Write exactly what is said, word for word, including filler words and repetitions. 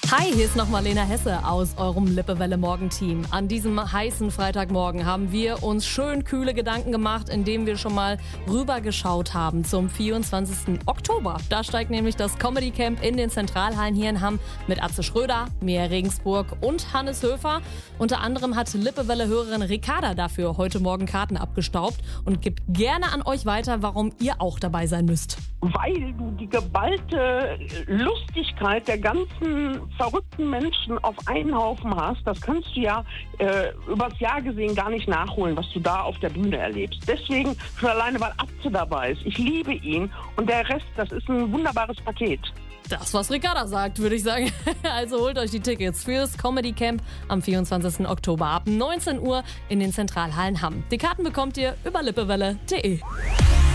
Hi, hier ist nochmal Lena Hesse aus eurem Lippewelle-Morgenteam. An diesem heißen Freitagmorgen haben wir uns schön kühle Gedanken gemacht, indem wir schon mal rübergeschaut haben zum vierundzwanzigsten Oktober. Da steigt nämlich das Comedy Camp in den Zentralhallen hier in Hamm mit Atze Schröder, Mia Regensburg und Hannes Höfer. Unter anderem hat Lippewelle-Hörerin Ricarda dafür heute Morgen Karten abgestaubt und gibt gerne an euch weiter, warum ihr auch dabei sein müsst. Weil du die geballte Lustigkeit der ganzen verrückten Menschen auf einen Haufen hast, das kannst du ja äh, übers Jahr gesehen gar nicht nachholen, was du da auf der Bühne erlebst. Deswegen schon alleine, weil Atze dabei ist. Ich liebe ihn und der Rest, das ist ein wunderbares Paket. Das, was Ricarda sagt, würde ich sagen. Also holt euch die Tickets fürs Comedy Camp am vierundzwanzigsten Oktober ab neunzehn Uhr in den Zentralhallen Hamm. Die Karten bekommt ihr über lippewelle punkt de.